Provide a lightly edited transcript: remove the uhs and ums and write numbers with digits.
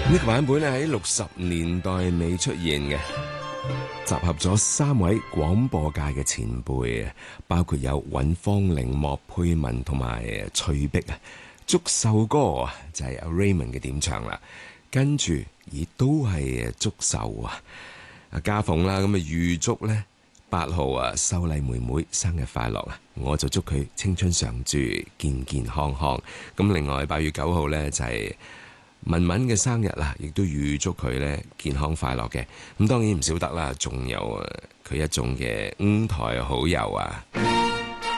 呢個版本咧喺60年代尾出現嘅，集合咗3位廣播界嘅前輩啊，包括有尹芳玲、莫佩文同埋翠碧啊。祝壽歌啊，就係阿 Raymond 嘅點唱啦。跟住亦都係祝壽啊，阿家鳳啦，咁啊預祝呢8號啊秀麗妹妹生日快樂啊！我就祝佢青春常駐、健健康康。咁另外8月9號呢，就係文文嘅生日啦，亦都預祝佢呢健康快樂嘅。咁當然唔少得啦，仲有佢一眾嘅台好友啊。